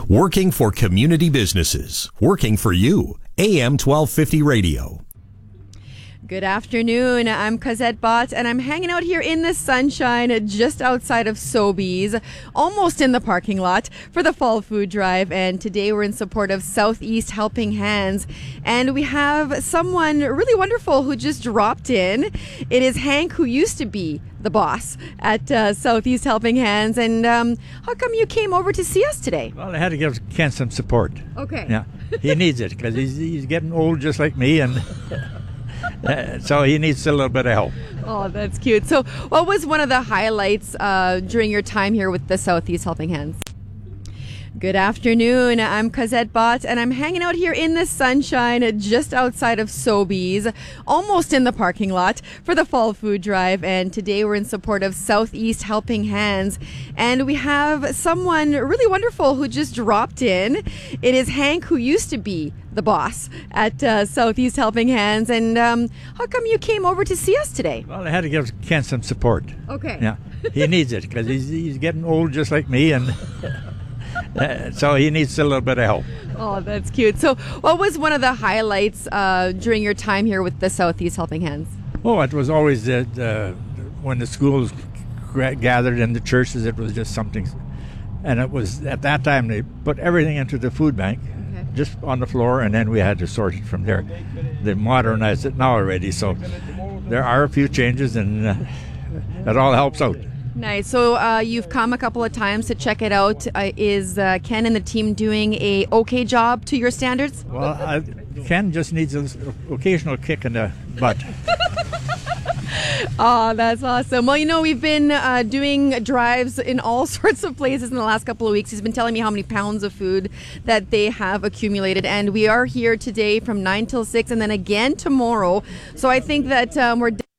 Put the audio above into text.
Working for community businesses. Working for you. AM 1250 Radio. Good afternoon. I'm Cosette Bott, and I'm hanging out here in the sunshine just outside of Sobeys, almost in the parking lot for the Fall Food Drive. And today we're in support of Southeast Helping Hands. And we have someone really wonderful who just dropped in. It is Hank, who used to be the boss at Southeast Helping Hands. And how come you came over to see us today? Well, I had to give Ken some support. Okay. Yeah, he needs it because he's getting old just like me, and so he needs a little bit of help. Oh, that's cute. So what was one of the highlights during your time here with the Southeast Helping Hands? Good afternoon. I'm Cosette Bott, and I'm hanging out here in the sunshine just outside of Sobeys, almost in the parking lot for the Fall Food Drive. And today we're in support of Southeast Helping Hands. And we have someone really wonderful who just dropped in. It is Hank, who used to be the boss at Southeast Helping Hands. And how come you came over to see us today? Well, I had to give Ken some support. Okay. Yeah, he needs it because he's getting old just like me, and so he needs a little bit of help. Oh, that's cute. So what was one of the highlights during your time here with the Southeast Helping Hands? Oh, it was always when the schools gathered in the churches, it was just something. And it was, at that time, they put everything into the food bank, just on the floor, and then we had to sort it from there. They modernized it now already, so there are a few changes, and it all helps out. Nice. So you've come a couple of times to check it out. Is Ken and the team doing a okay job to your standards? Well, Ken just needs an occasional kick in the butt. Oh, that's awesome. Well, you know, we've been doing drives in all sorts of places in the last couple of weeks. He's been telling me how many pounds of food that they have accumulated. And we are here today from 9 till 6 and then again tomorrow. So I think that we're